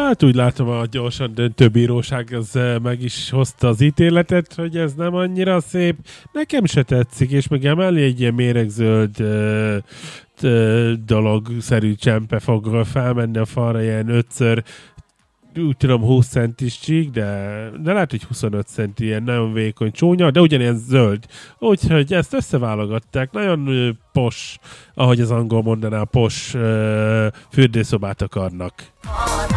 Hát úgy látom, a gyorsan döntőbíróság az meg is hozta az ítéletet, hogy ez nem annyira szép. Nekem se tetszik, és meg emellé egy ilyen méregzöld dolog-szerű csempe fog felmenni a falra ilyen 5-ször, úgy tudom 20 centis csík, de lehet, hogy 25 centi, ilyen nagyon vékony csúnya, de ugyanilyen zöld. Úgyhogy ezt összeválogatták. Nagyon pos, ahogy az angol mondaná, pos fürdőszobát akarnak.